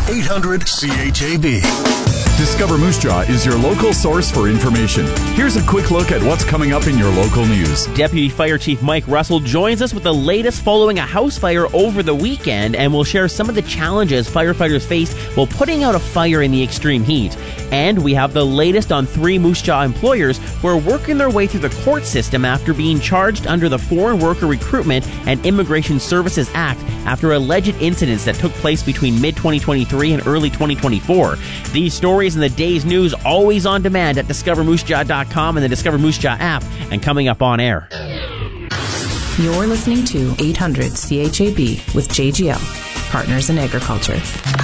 800 CHAB. Discover Moose Jaw is your local source for information. Here's a quick look at what's coming up in your local news. Deputy Fire Chief Mike Russell joins us with the latest following a house fire over the weekend, and will share some of the challenges firefighters face while putting out a fire in the extreme heat. And we have the latest on 3 Moose Jaw employers who are working their way through the court system after being charged under the Foreign Worker Recruitment and Immigration Services Act after alleged incidents that took place between mid-2023 and early 2024. These stories and the day's news always on demand at discovermoosejaw.com and the Discover Moose Jaw app, and coming up on air. You're listening to 800 CHAB with JGL, Partners in Agriculture.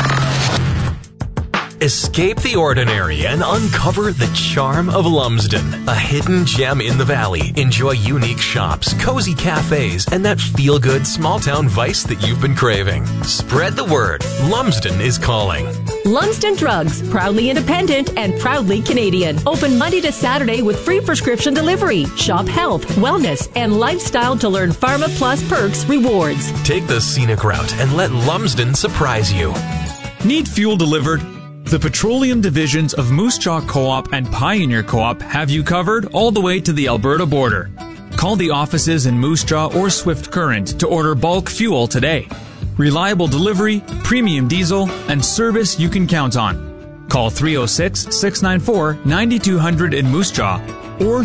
Escape the ordinary and uncover the charm of Lumsden, a hidden gem in the valley. Enjoy unique shops, cozy cafes, and that feel-good small-town vice that you've been craving. Spread the word. Lumsden is calling. Lumsden Drugs, proudly independent and proudly Canadian. Open Monday to Saturday with free prescription delivery. Shop health, wellness, and lifestyle to learn Pharma Plus perks rewards. Take the scenic route and let Lumsden surprise you. Need fuel delivered? The petroleum divisions of Moose Jaw Co-op and Pioneer Co-op have you covered all the way to the Alberta border. Call the offices in Moose Jaw or Swift Current to order bulk fuel today. Reliable delivery, premium diesel, and service you can count on. Call 306-694-9200 in Moose Jaw or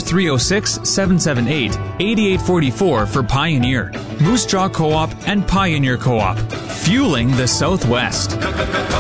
306-778-8844 for Pioneer. Moose Jaw Co-op and Pioneer Co-op, fueling the Southwest.